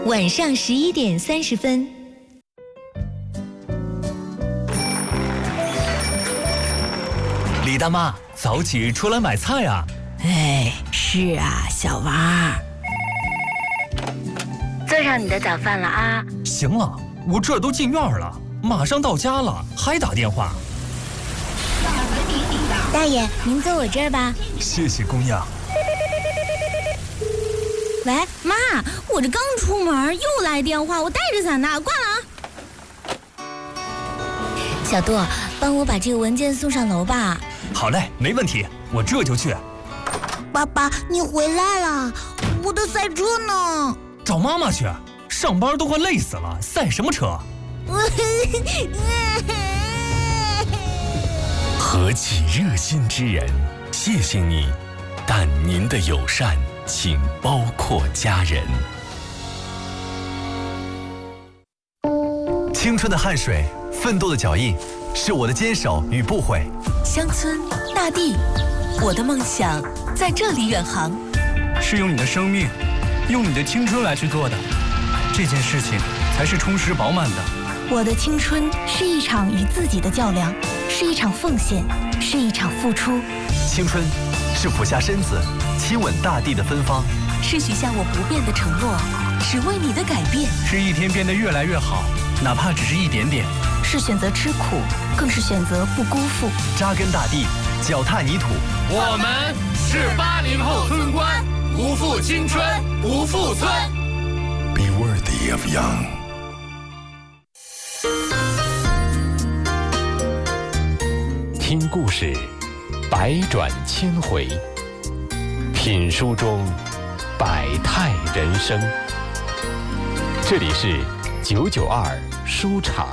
晚上11点30分。 李大妈，早起出来买菜啊！ 哎，是啊，小娃。 做上你的早饭了啊！ 行了，我这都进院了，马上到家了，还打电话。 大爷，您坐我这儿吧。 谢谢姑娘。 喂，妈，我这刚出门又来电话，我带着伞呢，挂了啊。小杜，帮我把这个文件送上楼吧。 好嘞，没问题，我这就去。 爸爸，你回来了，我的赛车呢？ 找妈妈去，上班都快累死了，赛什么车？ 何其热心之人，谢谢你，但您的友善请包括家人。 青春的汗水，奋斗的脚印，是我的坚守与不悔。 乡村大地，我的梦想在这里远航。 是用你的生命，用你的青春来去做的，这件事情才是充实饱满的。 我的青春是一场与自己的较量，是一场奉献，是一场付出。 青春是俯下身子亲吻大地的芬芳， 是许下我不变的承诺，只为你的改变。 是一天变得越来越好，哪怕只是一点点。 是选择吃苦，更是选择不辜负。 扎根大地，脚踏泥土。 我们是80后村官，不负青春，不负村。 Be worthy of young。听故事，百转千回；品书中，百态人生。这里是992书场。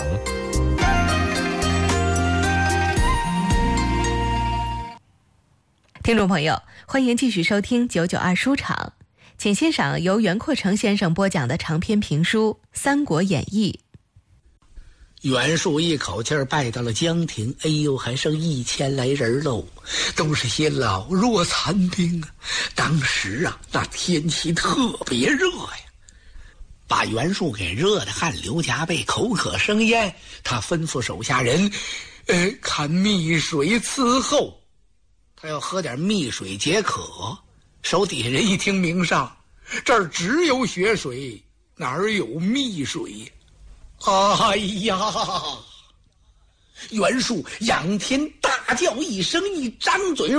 听众朋友，欢迎继续收听992书场，请欣赏由袁阔成先生播讲的长篇评书《三国演义》。 袁术一口气儿拜到了江亭，哎呦，还剩1000来人喽，都是些老弱残兵啊。当时啊，那天气特别热呀，把袁术给热得汗流浃背，口渴生烟。他吩咐手下人，看蜜水伺候。他要喝点蜜水解渴。手底下人一听明上，这儿只有血水，哪儿有蜜水？哎呀！袁术仰天大叫一声，一张嘴，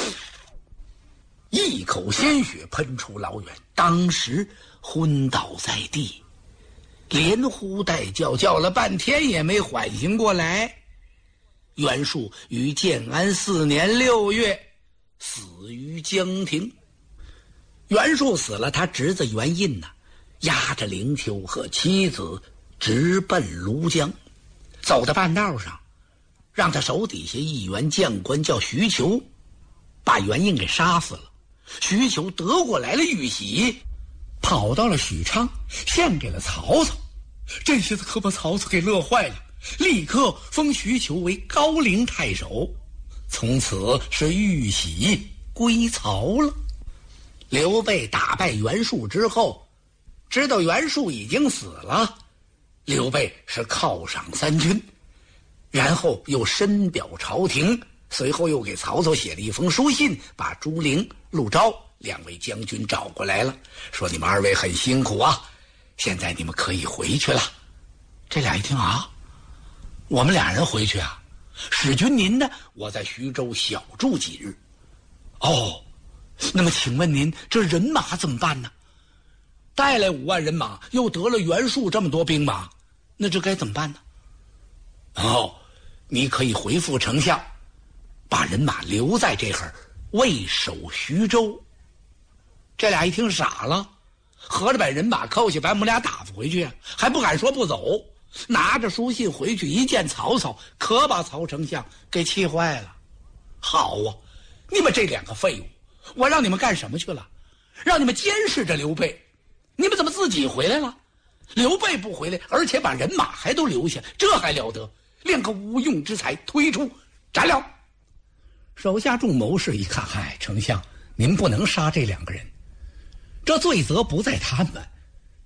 一口鲜血喷出老远，当时昏倒在地，连呼带叫，叫了半天也没缓醒过来。袁术于建安4年6月死于江亭。袁术死了，他侄子袁印呢，押着凌秋和妻子直奔庐江。走到半道上，让他手底下一员将官叫徐求，把袁印给杀死了。徐求得过来了玉玺，跑到了许昌，献给了曹操。这下子可把曹操给乐坏了，立刻封徐求为高陵太守，从此是玉玺归曹了。刘备打败袁术之后，知道袁术已经死了，刘备是犒赏3军，然后又深表朝廷，随后又给曹操写了一封书信，把朱灵、陆昭2位将军找过来了，说你们2位很辛苦啊，现在你们可以回去了。这俩一听啊，我们2人回去啊？使君您呢？我在徐州小住几日。哦，那么请问您这人马怎么办呢？带来5万人马，又得了袁术这么多兵马，那这该怎么办呢？哦，你可以回复丞相，把人马留在这儿，为守徐州。这俩一听傻了，合着把人马扣下，把我们俩打发回去，还不敢说不走。拿着书信回去，一见曹操，可把曹丞相给气坏了。好啊，你们这2个废物，我让你们干什么去了？让你们监视着刘备，你们怎么自己回来了？刘备不回来，而且把人马还都留下，这还了得？连个无用之才推出，斩了！手下众谋士一看，嗨，丞相，您不能杀这2个人，这罪责不在他们，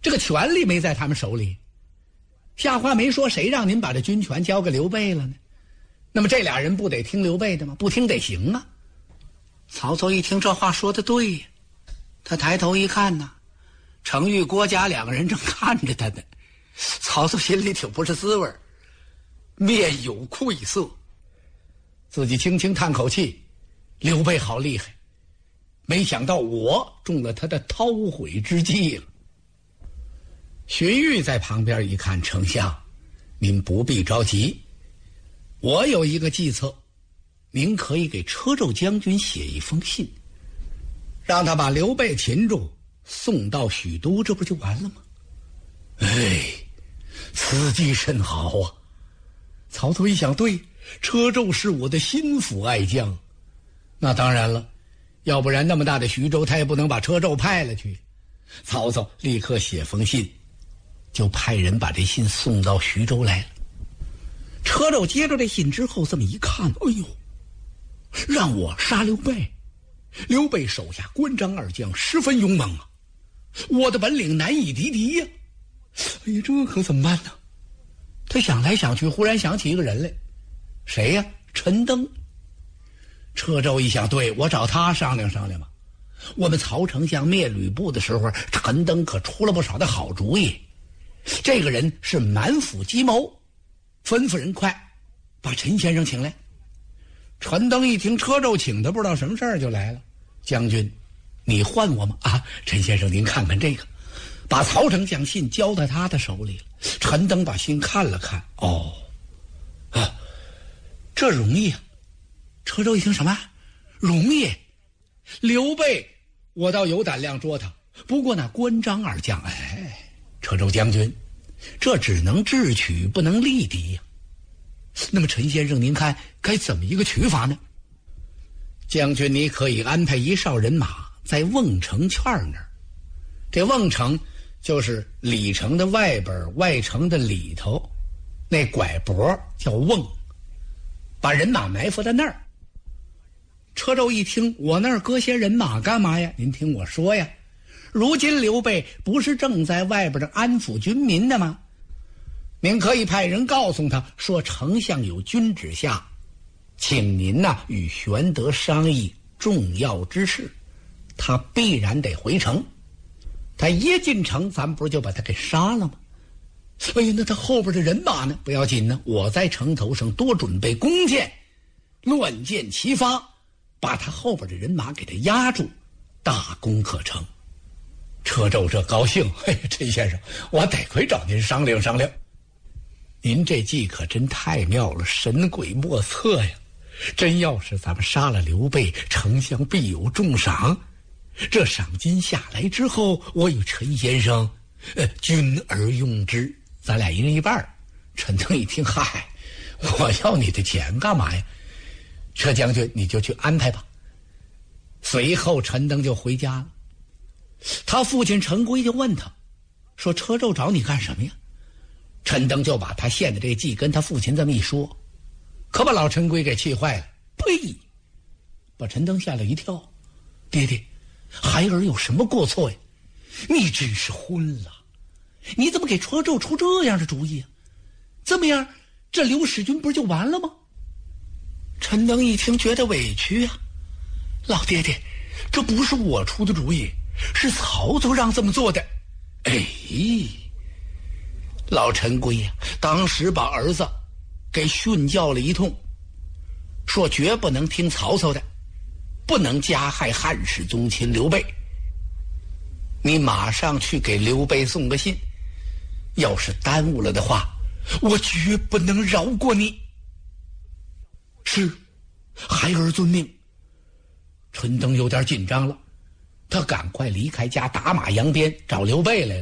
这个权力没在他们手里。下话没说，谁让您把这军权交给刘备了呢？那么这俩人不得听刘备的吗？不听得行啊。曹操一听这话说的对呀，他抬头一看呐，程昱、郭嘉两个人正看着他呢。曹操心里挺不是滋味，面有愧色，自己轻轻叹口气，刘备好厉害，没想到我中了他的韬晦之计了。荀彧在旁边一看，丞相，您不必着急，我有一个计策，您可以给车胄将军写一封信，让他把刘备擒住，送到许都，这不就完了吗？哎，此计甚好啊！曹操一想，对，车胄是我的心腹爱将，那当然了，要不然那么大的徐州，他也不能把车胄派了去。曹操立刻写封信，就派人把这信送到徐州来了。车胄接着这信之后，这么一看，哎呦，让我杀刘备，刘备手下关张二将十分勇猛啊，我的本领难以敌敌呀。哎呀，这可怎么办呢？他想来想去，忽然想起一个人来，谁呀？陈登。车胄一想，对，我找他商量商量吧。我们曹丞相灭吕布的时候，陈登可出了不少的好主意。这个人是满腹计谋，吩咐人快把陈先生请来。陈登一听车胄请他，不知道什么事儿就来了。将军，你唤我吗？啊，陈先生您看看这个。把曹丞相信交到他的手里了。陈登把信看了看，哦，啊，这容易啊。车胄一听什么？容易？刘备我倒有胆量捉他，不过那关张二将，哎，车胄将军，这只能智取不能力敌呀。那么陈先生您看该怎么一个取法呢？将军你可以安排一哨人马在瓮城圈那儿，这瓮城就是里城的外边，外城的里头，那拐脖叫瓮，把人马埋伏在那儿。车胄一听，我那儿搁些人马干嘛呀？您听我说呀，如今刘备不是正在外边的安抚军民的吗？您可以派人告诉他说，丞相有军旨下，请您呐与玄德商议重要之事，他必然得回城。他一进城，咱们不是就把他给杀了吗？哎呀，那他后边的人马呢？不要紧呢，我在城头上多准备弓箭，乱箭齐发，把他后边的人马给他压住，大功可成。车胄这高兴，嘿，陈先生，我得亏找您商量商量。您这计可真太妙了，神鬼莫测呀！真要是咱们杀了刘备，丞相必有重赏。这赏金下来之后，我与陈先生，均而用之，咱俩一人一半。陈登一听，嗨，我要你的钱干嘛呀？车将军，你就去安排吧。随后陈登就回家了。他父亲陈规就问他，说车胄找你干什么呀？陈登就把他献的这计跟他父亲这么一说，可把老陈规给气坏了。呸！把陈登吓了一跳。爹爹，孩儿有什么过错呀？你真是昏了！你怎么给车胄出这样的主意啊？这么样，这刘使君不是就完了吗？陈登一听觉得委屈啊，老爹爹，这不是我出的主意，是曹操让这么做的。哎，老陈规呀，当时把儿子给训教了一通，说绝不能听曹操的，不能加害汉室宗亲刘备。你马上去给刘备送个信，要是耽误了的话，我绝不能饶过你。是，孩儿遵命。陈登有点紧张了，他赶快离开家，打马扬鞭找刘备来了。